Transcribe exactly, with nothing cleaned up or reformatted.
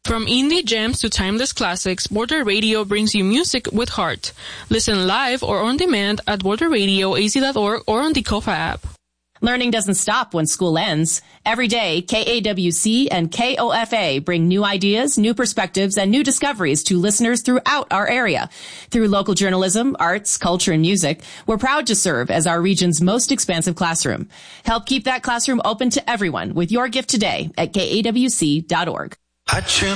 From indie gems to timeless classics, Border Radio brings you music with heart. Listen live or on demand at border radio a z dot org or on the Kofa app. Learning doesn't stop when school ends. Every day, K A W C and K O F A bring new ideas, new perspectives, and new discoveries to listeners throughout our area. Through local journalism, arts, culture, and music, we're proud to serve as our region's most expansive classroom. Help keep that classroom open to everyone with your gift today at K A W C dot org. I trim